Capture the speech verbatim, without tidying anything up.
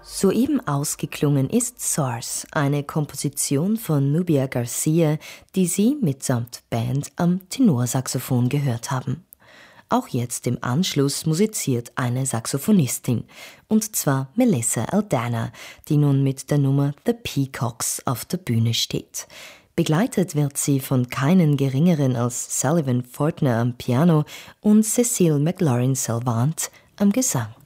Soeben ausgeklungen ist Source, eine Komposition von Nubia Garcia, die Sie mitsamt Band am Tenorsaxophon gehört haben. Auch jetzt im Anschluss musiziert eine Saxophonistin, und zwar Melissa Aldana, die nun mit der Nummer The Peacocks auf der Bühne steht. Begleitet wird sie von keinen geringeren als Sullivan Fortner am Piano und Cecile McLaurin-Salvant am Gesang.